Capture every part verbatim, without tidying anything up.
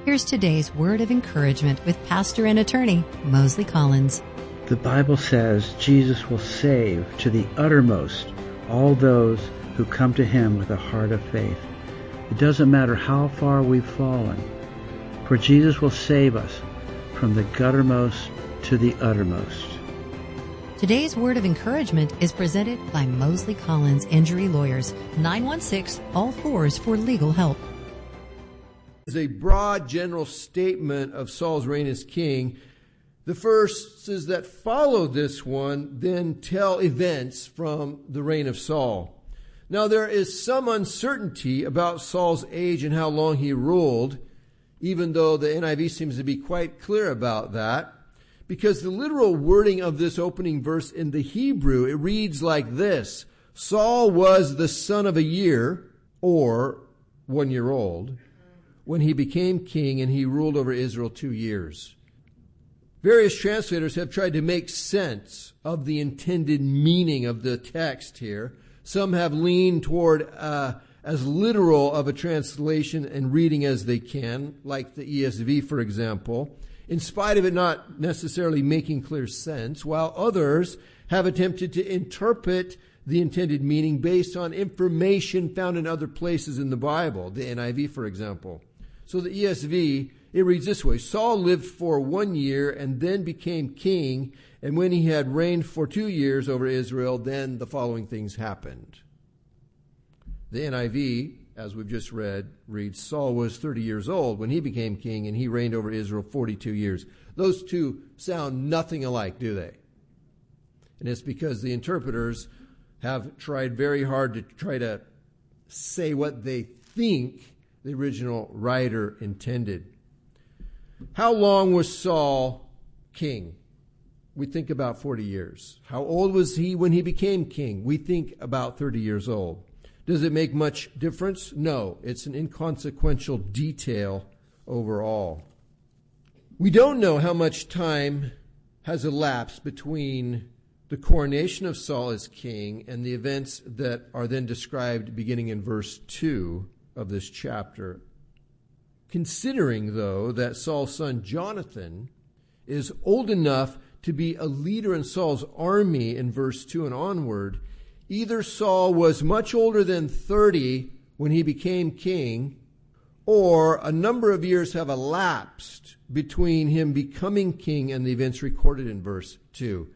Here's today's word of encouragement with pastor and attorney Mosley Collins. The Bible says Jesus will save to the uttermost all those who come to him with a heart of faith. It doesn't matter how far we've fallen, for Jesus will save us from the guttermost to the uttermost. Today's word of encouragement is presented by Mosley Collins Injury Lawyers, nine one six, all fours for legal help. Is a broad general statement of Saul's reign as king. The verses that follow this one then tell events from the reign of Saul. Now there is some uncertainty about Saul's age and how long he ruled, even though the N I V seems to be quite clear about that, because the literal wording of this opening verse in the Hebrew, it reads like this: Saul was the son of a year, or one year old, when he became king, and he ruled over Israel two years. Various translators have tried to make sense of the intended meaning of the text here. Some have leaned toward uh, as literal of a translation and reading as they can, like the E S V, for example, in spite of it not necessarily making clear sense, while others have attempted to interpret the intended meaning based on information found in other places in the Bible, the N I V, for example. So the E S V, it reads this way: Saul lived for one year and then became king, and when he had reigned for two years over Israel, then the following things happened. The N I V, as we've just read, reads, Saul was thirty years old when he became king, and he reigned over Israel forty-two years. Those two sound nothing alike, do they? And it's because the interpreters have tried very hard to try to say what they think the original writer intended. How long was Saul king? We think about forty years. How old was he when he became king? We think about thirty years old. Does it make much difference? No, it's an inconsequential detail overall. We don't know how much time has elapsed between the coronation of Saul as king and the events that are then described beginning in verse two of this chapter. Considering, though, that Saul's son Jonathan is old enough to be a leader in Saul's army in verse two and onward, either Saul was much older than thirty when he became king, or a number of years have elapsed between him becoming king and the events recorded in verse two.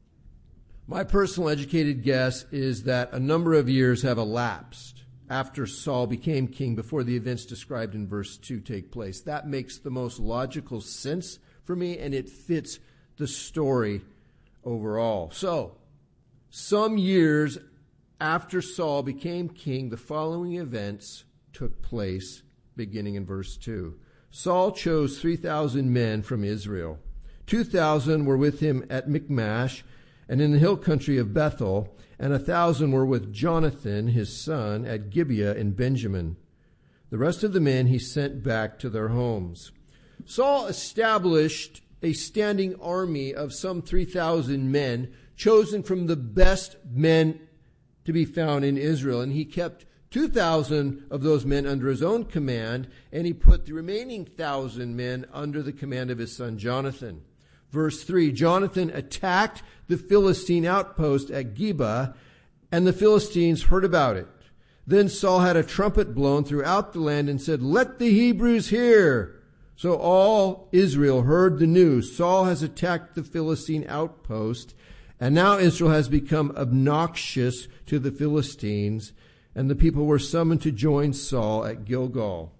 My personal educated guess is that a number of years have elapsed after Saul became king before the events described in verse two take place. That makes the most logical sense for me, and it fits the story overall. So, some years after Saul became king, the following events took place, beginning in verse two. Saul chose three thousand men from Israel. two thousand were with him at Michmash and in the hill country of Bethel, and a thousand were with Jonathan, his son, at Gibeah in Benjamin. The rest of the men he sent back to their homes. Saul established a standing army of some three thousand men, chosen from the best men to be found in Israel, and he kept two thousand of those men under his own command, and he put the remaining one thousand men under the command of his son Jonathan. Verse three, Jonathan attacked the Philistine outpost at Gibeah, and the Philistines heard about it. Then Saul had a trumpet blown throughout the land and said, "Let the Hebrews hear." So all Israel heard the news. Saul has attacked the Philistine outpost, and now Israel has become obnoxious to the Philistines, and the people were summoned to join Saul at Gilgal.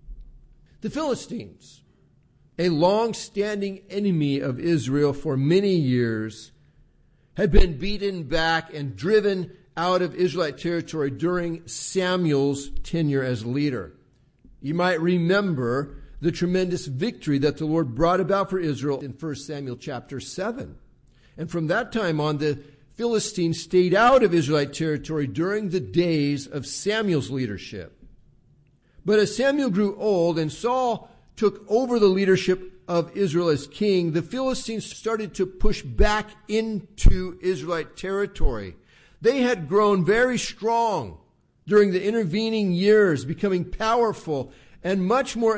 The Philistines, a long-standing enemy of Israel for many years, had been beaten back and driven out of Israelite territory during Samuel's tenure as leader. You might remember the tremendous victory that the Lord brought about for Israel in First Samuel chapter seven. And from that time on, the Philistines stayed out of Israelite territory during the days of Samuel's leadership. But as Samuel grew old and Saul took over the leadership of Israel as king, the Philistines started to push back into Israelite territory. They had grown very strong during the intervening years, becoming powerful and much more